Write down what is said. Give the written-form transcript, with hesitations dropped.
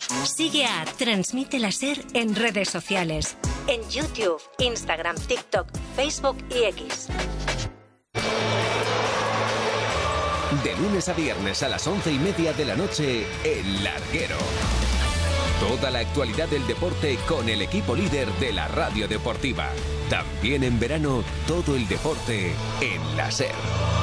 Sigue a Transmite la SER en redes sociales. En YouTube, Instagram, TikTok, Facebook y X. De lunes a viernes a las 11:30 de la noche, El Larguero. Toda la actualidad del deporte con el equipo líder de la radio deportiva. También en verano, todo el deporte en la SER.